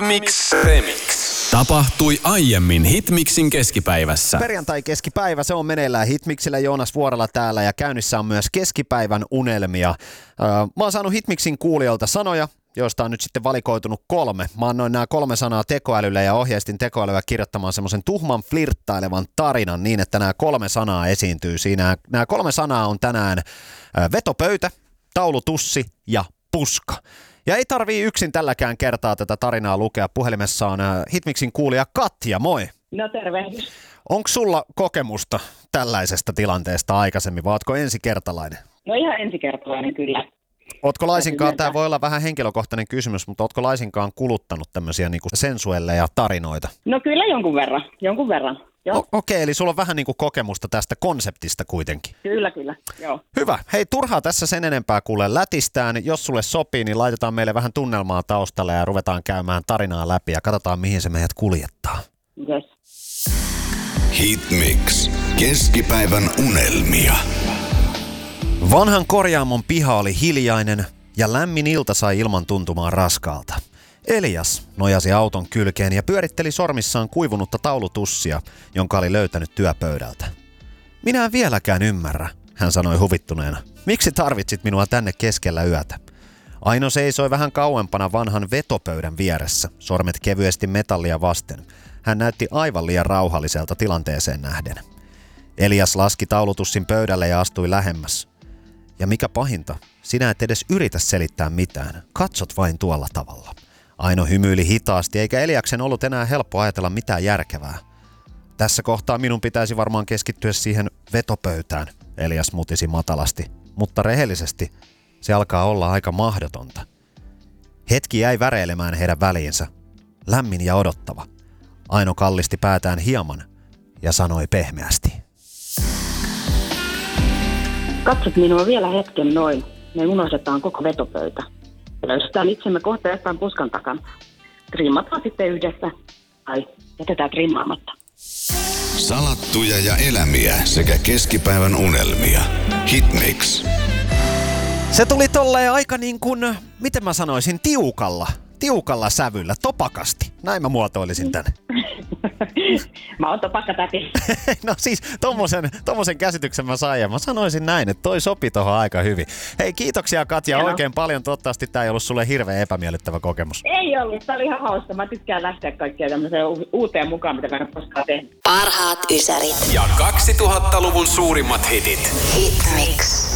Hitmix Remix. Tapahtui aiemmin Hitmixin keskipäivässä. Perjantai-keskipäivä, se on meneillään Hitmixillä. Joonas Vuorela täällä ja käynnissä on myös keskipäivän unelmia. Mä oon saanut Hitmixin kuulijoilta sanoja, joista on nyt sitten valikoitunut 3. Mä annoin nämä 3 sanaa tekoälylle ja ohjeistin tekoälyä kirjoittamaan semmoisen tuhman flirttailevan tarinan niin, että nämä 3 sanaa esiintyy siinä. Nämä 3 sanaa on tänään vetopöytä, taulutussi ja puska. Ja ei tarvii yksin tälläkään kertaa tätä tarinaa lukea. Puhelimessa on Hitmixin kuulija Katja, moi. No tervehdys. Onko sulla kokemusta tällaisesta tilanteesta aikaisemmin, vai ootko ensikertalainen? No ihan ensikertalainen kyllä. Ootko laisinkaan, tämä voi olla vähän henkilökohtainen kysymys, mutta ootko laisinkaan kuluttanut tämmöisiä niinku sensuelleja tarinoita? No kyllä jonkun verran. Okei, eli sulla on vähän niinku kokemusta tästä konseptista kuitenkin. Kyllä, joo. Hyvä. Hei, turhaa tässä sen enempää kuule lätistään. Jos sulle sopii, niin laitetaan meille vähän tunnelmaa taustalle ja ruvetaan käymään tarinaa läpi ja katsotaan, mihin se meidät kuljettaa. Yes. Hitmix. Keskipäivän unelmia. Vanhan korjaamon piha oli hiljainen ja lämmin ilta sai ilman tuntumaan raskaalta. Elias nojasi auton kylkeen ja pyöritteli sormissaan kuivunutta taulutussia, jonka oli löytänyt työpöydältä. Minä en vieläkään ymmärrä, hän sanoi huvittuneena. Miksi tarvitsit minua tänne keskellä yötä? Aino seisoi vähän kauempana vanhan vetopöydän vieressä, sormet kevyesti metallia vasten. Hän näytti aivan liian rauhalliselta tilanteeseen nähden. Elias laski taulutussin pöydälle ja astui lähemmäs. Ja mikä pahinta, sinä et edes yritä selittää mitään. Katsot vain tuolla tavalla. Aino hymyili hitaasti, eikä Eliaksen ollut enää helppo ajatella mitään järkevää. Tässä kohtaa minun pitäisi varmaan keskittyä siihen vetopöytään, Elias mutisi matalasti. Mutta rehellisesti se alkaa olla aika mahdotonta. Hetki jäi väreilemään heidän väliinsä. Lämmin ja odottava. Aino kallisti päätään hieman ja sanoi pehmeästi. Katsot minua vielä hetken noin. Me unohdetaan koko vetopöytä. Löystetään itsemme kohta jostain puskan takana. Trimmataan sitten yhdessä. Tai jätetään trimmaamatta. Salattuja ja elämiä sekä keskipäivän unelmia. Hitmix. Se tuli tolleen aika niin kuin, miten mä sanoisin, tiukalla sävyllä, topakasti. Näin mä muotoilisin tän. Mä oon topakkatäti. No siis tommosen käsityksen mä sain ja mä sanoisin näin, että toi sopi tohon aika hyvin. Hei, kiitoksia Katja oikein paljon. Toivottavasti tää ei ollut sulle hirveän epämiellyttävä kokemus. Ei ollut, tää oli ihan hauska. Mä tykkään lähteä kaikkea tämmöiseen uuteen mukaan, mitä mä en koskaan tehnyt. Parhaat ysärit. Ja 2000-luvun suurimmat hitit. Hitmix.